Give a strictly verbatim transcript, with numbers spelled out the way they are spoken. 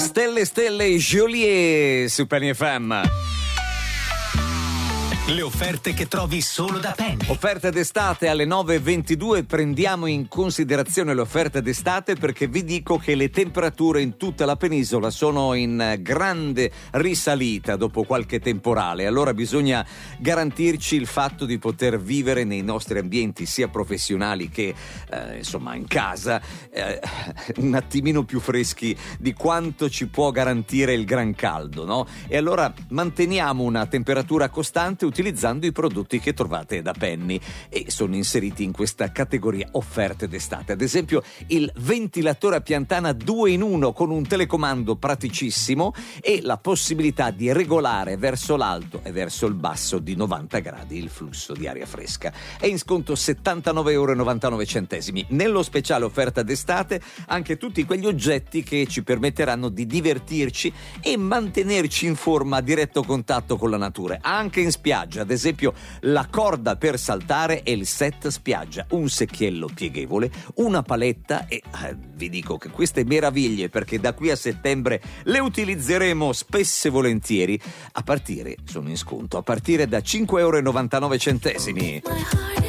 Stelle Stelle Joliet su Penny F M. Le offerte che trovi solo da Penny. Offerte d'estate alle nove e ventidue. Prendiamo in considerazione le offerte d'estate perché vi dico che le temperature in tutta la penisola sono in grande risalita dopo qualche temporale. Allora bisogna garantirci il fatto di poter vivere nei nostri ambienti sia professionali che eh, insomma in casa eh, un attimino più freschi di quanto ci può garantire il gran caldo, no? E allora manteniamo una temperatura costante utilizzando i prodotti che trovate da Penny e sono inseriti in questa categoria offerte d'estate. Ad esempio il ventilatore a piantana due in uno con un telecomando praticissimo e la possibilità di regolare verso l'alto e verso il basso di novanta gradi il flusso di aria fresca. È in sconto settantanove virgola novantanove euro. Nello speciale offerta d'estate anche tutti quegli oggetti che ci permetteranno di divertirci e mantenerci in forma a diretto contatto con la natura, anche in spiaggia. Ad esempio la corda per saltare e il set spiaggia, un secchiello pieghevole, una paletta e eh, vi dico che queste meraviglie, perché da qui a settembre le utilizzeremo spesso e volentieri, a partire, sono in sconto, a partire da cinque virgola novantanove euro.